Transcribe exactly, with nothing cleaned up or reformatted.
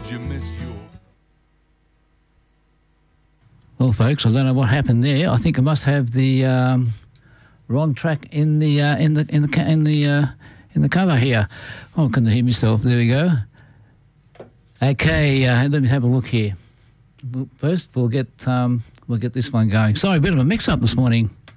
you miss your... Well, folks, I don't know what happened there. I think I must have the um, wrong track in the uh, in the in the in the uh, in the cover here. Oh, I couldn't hear myself. There we go. Okay, uh, let me have a look here. First, we'll get um, we'll get this one going. Sorry, a bit of a mix-up this morning.